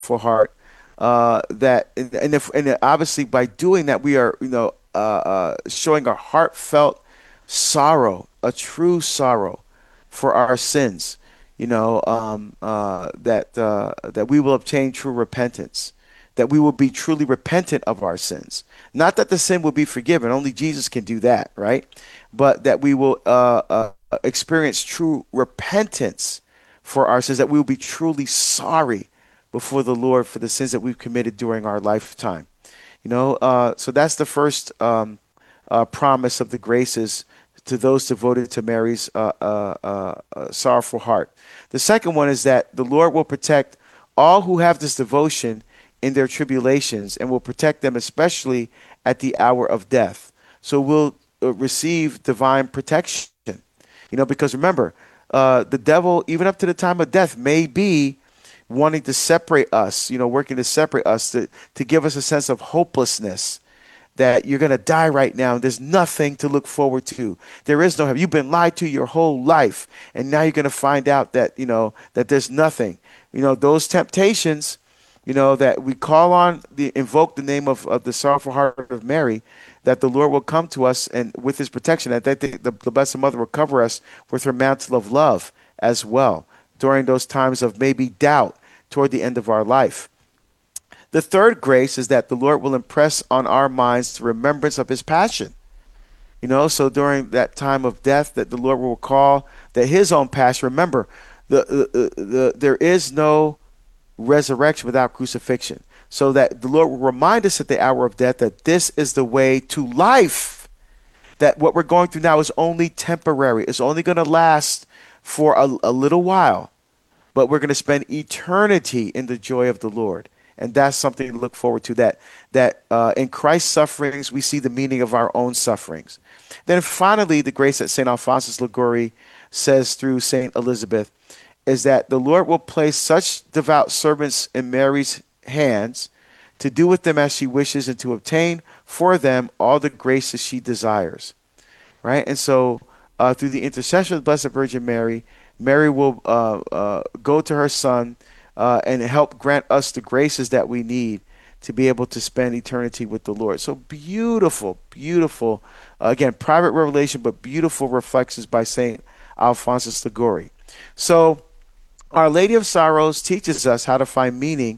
sorrowful heart. And obviously by doing that, we are, showing a heartfelt sorrow, a true sorrow for our sins. That we will obtain true repentance, that we will be truly repentant of our sins. Not that the sin will be forgiven, only Jesus can do that, right? But that we will experience true repentance for our sins, that we will be truly sorry before the Lord for the sins that we've committed during our lifetime. So that's the first promise of the graces to those devoted to Mary's sorrowful heart. The second one is that the Lord will protect all who have this devotion in their tribulations and will protect them, especially at the hour of death. So we'll receive divine protection, because remember, the devil, even up to the time of death, may be wanting to separate us, working to separate us, to give us a sense of hopelessness, that you're going to die right now. There's nothing to look forward to. There is no heaven. You've been lied to your whole life. And now you're going to find out that, that there's nothing. Those temptations, that we call on, invoke the name of the sorrowful heart of Mary, that the Lord will come to us and with his protection, that the Blessed Mother will cover us with her mantle of love as well during those times of maybe doubt toward the end of our life. The third grace is that the Lord will impress on our minds the remembrance of his passion. So during that time of death, that the Lord will recall that his own passion. Remember, there is no resurrection without crucifixion. So that the Lord will remind us at the hour of death that this is the way to life. That what we're going through now is only temporary. It's only going to last for a little while. But we're going to spend eternity in the joy of the Lord. And that's something to look forward to, that in Christ's sufferings, we see the meaning of our own sufferings. Then finally, the grace that St. Alphonsus Liguori says through St. Elizabeth is that the Lord will place such devout servants in Mary's hands to do with them as she wishes and to obtain for them all the graces she desires. Right? And so through the intercession of the Blessed Virgin Mary, Mary will go to her Son and help grant us the graces that we need to be able to spend eternity with the Lord. So beautiful, beautiful, again, private revelation, but beautiful reflections by St. Alphonsus Liguori. So Our Lady of Sorrows teaches us how to find meaning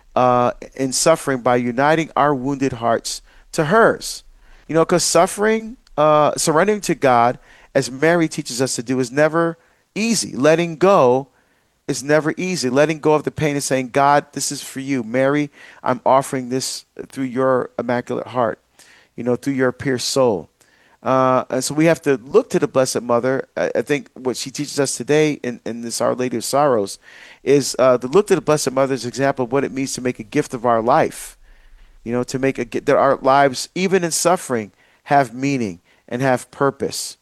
in suffering by uniting our wounded hearts to hers. Because suffering, surrendering to God, as Mary teaches us to do, is never easy. Letting go is never easy. Letting go of the pain and saying, God, this is for you. Mary, I'm offering this through your immaculate heart, through your pierced soul. And so we have to look to the Blessed Mother. I think what she teaches us today in this Our Lady of Sorrows is to look to the Blessed Mother's example of what it means to make a gift of our life. To make that our lives, even in suffering, have meaning and have purpose.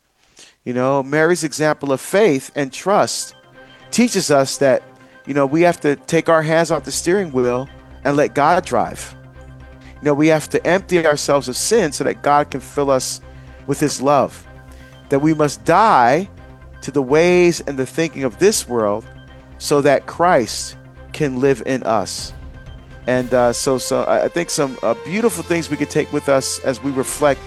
Mary's example of faith and trust teaches us that, we have to take our hands off the steering wheel and let God drive. We have to empty ourselves of sin so that God can fill us with his love. That we must die to the ways and the thinking of this world so that Christ can live in us. And so I think some beautiful things we could take with us as we reflect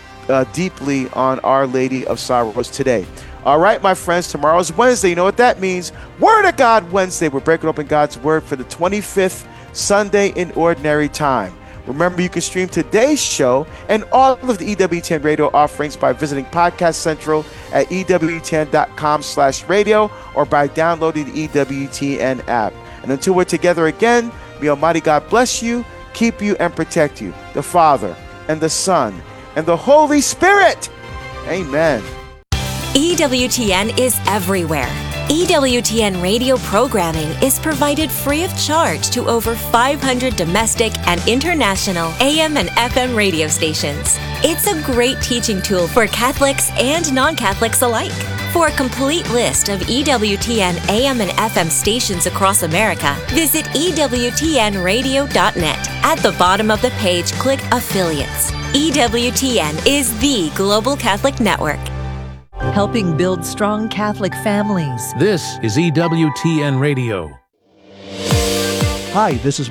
deeply on Our Lady of Sorrows today. All right, my friends, tomorrow's Wednesday. You know what that means? Word of God Wednesday. We're breaking open God's Word for the 25th Sunday in Ordinary Time. Remember, you can stream today's show and all of the EWTN radio offerings by visiting Podcast Central at EWTN.com/radio or by downloading the EWTN app. And until we're together again, may Almighty God bless you, keep you, and protect you. The Father, and the Son, and the Holy Spirit. Amen. EWTN is everywhere. EWTN radio programming is provided free of charge to over 500 domestic and international AM and FM radio stations. It's a great teaching tool for Catholics and non-Catholics alike. For a complete list of EWTN AM and FM stations across America, visit EWTNradio.net. At the bottom of the page, click Affiliates. EWTN is the Global Catholic Network. Helping build strong Catholic families. This is EWTN Radio. Hi, this is